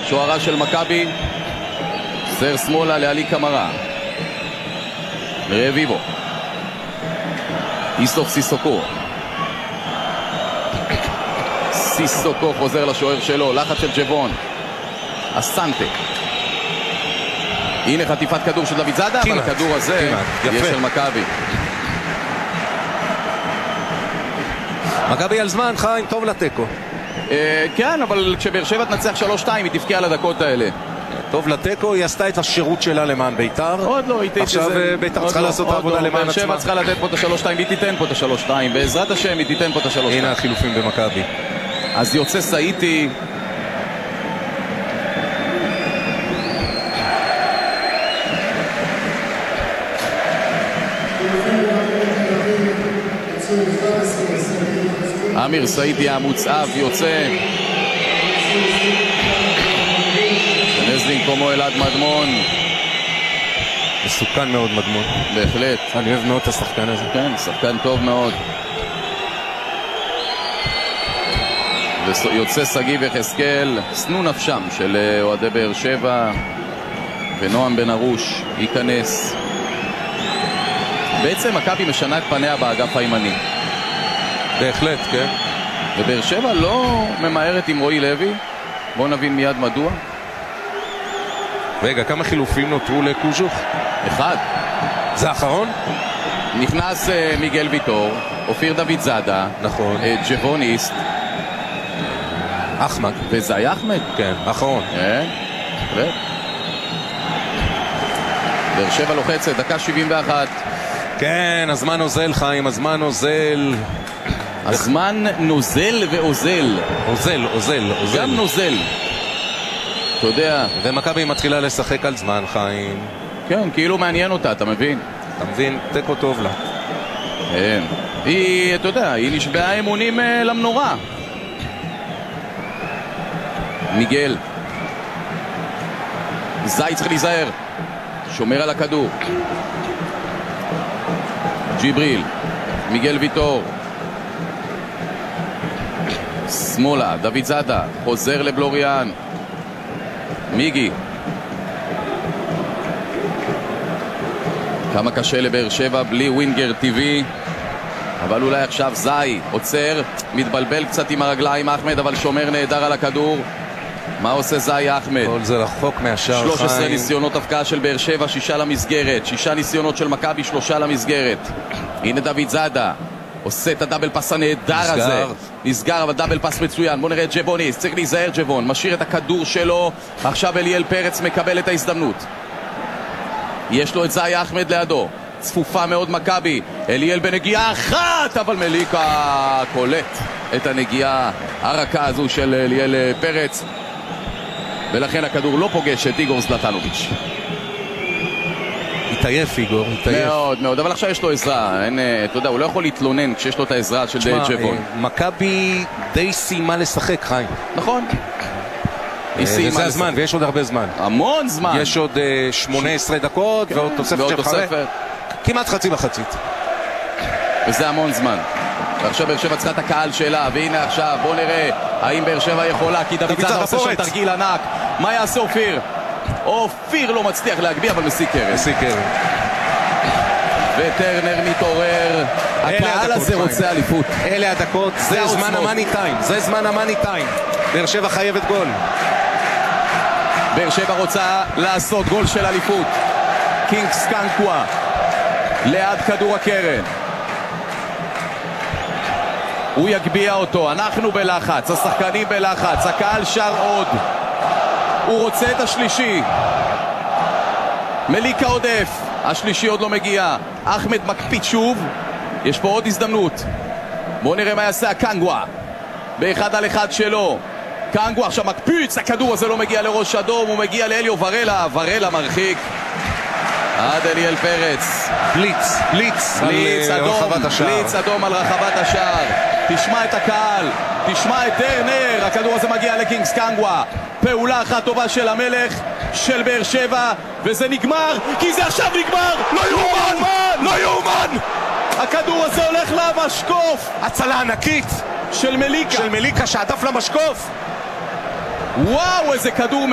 שוערה של מכבי. סר שמאלה לאלי קמרה. רביבו. איסוף סיסוקו. סיסוקו חוזר לשוער שלו, לחץ של ג'בון. אסנטה. הנה חטיפת כדור של דוד זאדה, אבל הכדור הזה יהיה של מכבי. מכבי על זמן, חיים, טוב לתיקו. כן, אבל כשבאר שבע תנצח 3-2 היא תבקיע על הדקות האלה. טוב לתיקו, היא עשתה את השירות שלה למען ביתר. עוד לא, עכשיו ביתר צריכה לעשות את העבודה למען עצמה. באר שבע צריכה לתת פה את ה-3-2, היא תיתן פה את ה-3-2, בעזרת השם היא תיתן פה את ה-3-2. הנה החילופים במכבי. אז יוצא סאיטי. אמיר סאיטי המוצאב יוצא. נזלין כמו אלעד מדמון. מסוכן מאוד מדמון. בהחלט. אני אוהב מאוד את השחקן הזה. כן, שחקן טוב מאוד. ויוצא סגיב יחזקאל, סנו נפשם של אוהדי באר שבע, ונועם בן ארוש ייכנס. בעצם מכבי משנה את פניה באגף הימני. בהחלט, כן. ובאר שבע לא ממהרת עם רועי לוי. בואו נבין מיד מדוע. רגע, כמה חילופים נותרו לקוז'וך? אחד. זה האחרון? נכנס מיגל ויטור, אופיר דוד זאדה, נכון. ג'בון איסט, אחמד. וזאי אחמד. כן, האחרון. כן, באר שבע לוחצת, דקה 71. כן, הזמן נוזל חיים, הזמן נוזל. הזמן נוזל ואוזל. אוזל. גם נוזל. אתה יודע. ומכבי מתחילה לשחק על זמן חיים. כן, כאילו מעניין אותה, אתה מבין? אתה מבין? תיקו טוב לה. כן. היא, אתה יודע, היא נשבעה אמונים למנורה. מיגל. זאי צריך להיזהר. שומר על הכדור. ג'יבריל. מיגל ויטור. שמאלה, דוד זאדה. חוזר לבלוריאן. מיגי. כמה קשה לבאר שבע בלי ווינגר טבעי, אבל אולי עכשיו זאי עוצר, מתבלבל קצת עם הרגליים אחמד, אבל שומר נהדר על הכדור. מה עושה זאי אחמד? כל זה רחוק מהשאר 13 חיים. ניסיונות הפקעה של באר שבע, 6 למסגרת, 6 ניסיונות של מכבי, 3 למסגרת. הנה דוד זאדה עושה את הדאבל פס הנהדר הזה. נסגר, אבל דאבל פס מצוין. בוא נראה את ג'בוניס, צריך להיזהר ג'בון, משאיר את הכדור שלו. עכשיו אליאל פרץ מקבל את ההזדמנות. יש לו את זאי אחמד לידו. צפופה מאוד מכבי. אליאל בנגיעה אחת, אבל מליקה קולט את הנגיעה הרכה הזו של אליאל פרץ, ולכן הכדור לא פוגש את איגור זלטנוביץ'. התעייף איגור, התעייף. מאוד מאוד, אבל עכשיו יש לו עזרה. אין, אתה יודע, הוא לא יכול להתלונן כשיש לו את העזרה של ג'בון. מכבי די סיימה לשחק חיים. נכון. וזה הזמן, ויש עוד הרבה זמן. המון זמן. יש עוד 18 דקות ועוד תוספת של חמש. כמעט חצי מחצית. וזה המון זמן. ועכשיו באר שבע צריכה את הקהל שלה, והנה עכשיו בוא נראה האם באר שבע יכולה, כי דוד זאדה עושה שם תרגיל ענק. מה יעשה אופיר? אופיר לא מצליח להגביה, אבל מסי קרן. וטרנר מתעורר. הקהל הזה רוצה אליפות. אלה הדקות, זה זמן המאני טיים. זה זמן המאני טיים. באר שבע חייבת גול. באר שבע רוצה לעשות גול של אליפות. קינגס קנקווה ליד כדור הקרן. הוא יגביה אותו, אנחנו בלחץ, השחקנים בלחץ, הקהל שר עוד. הוא רוצה את השלישי. מליקה עודף, השלישי עוד לא מגיע. אחמד מקפיץ שוב. יש פה עוד הזדמנות. בואו נראה מה יעשה הקנגווה באחד על אחד שלו. קנגווה עכשיו מקפיץ, הכדור הזה לא מגיע לראש אדום, הוא מגיע לאליו ורלה. ורלה מרחיק עד אליאל פרץ. בליץ אדום על רחבת השער. תשמע את הקהל, תשמע את טרנר. הכדור הזה מגיע לקינגס קנגווה. פעולה אחת טובה של המלך של באר שבע, וזה נגמר, כי זה עכשיו נגמר. לא יאומן. הכדור הזה הולך למשקוף. הצלה ענקית של מליקה שעטף למשקוף. וואו, איזה כדור